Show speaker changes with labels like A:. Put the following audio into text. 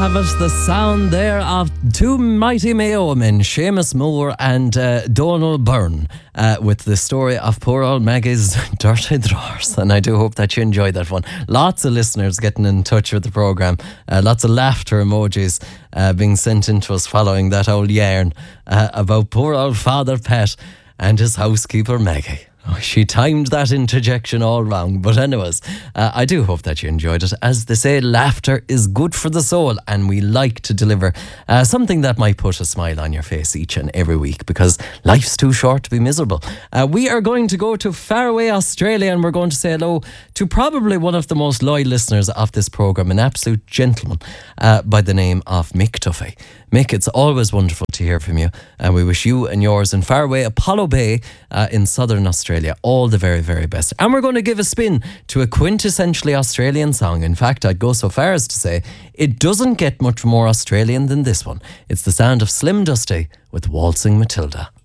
A: have it, the sound there of two mighty Mayo men, Seamus Moore and Donald Byrne, with the story of poor old Maggie's dirty drawers. And I do hope that you enjoyed that one. Lots of listeners getting in touch with the programme. Lots of laughter emojis being sent in to us following that old yarn about poor old Father Pat and his housekeeper Maggie. Oh, she timed that interjection all wrong. But anyways, I do hope that you enjoyed it. As they say, laughter is good for the soul, and we like to deliver something that might put a smile on your face each and every week, because life's too short to be miserable. We are going to go to faraway Australia, and we're going to say hello to probably one of the most loyal listeners of this programme, an absolute gentleman by the name of Mick Duffy. Mick, it's always wonderful to hear from you, and we wish you and yours in faraway Apollo Bay in southern Australia all the very, very best. And we're going to give a spin to a quintessentially Australian song. In fact, I'd go so far as to say it doesn't get much more Australian than this one. It's the sound of Slim Dusty with Waltzing Matilda.